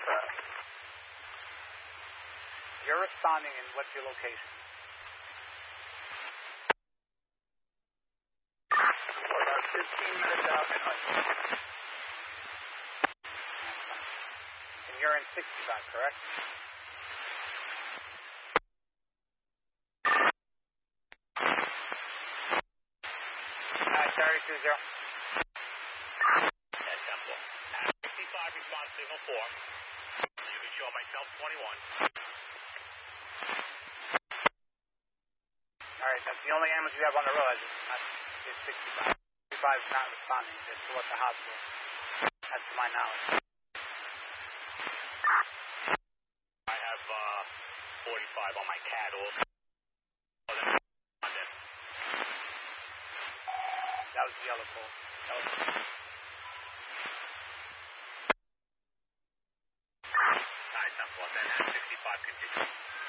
You're responding, and what's your location? About 15 minutes out in Hudson. And you're in 65, correct? Charlie 20. That's simple. 65 response signal 4. You can show myself 21. All right, that's the only ambulance you have on the road. It's 65. 65 is not responding. It's still at the hospital. That's to my knowledge. I have 45 on my CAD also. That was the yellow pole. That was... Nice, I'm then 65 continues.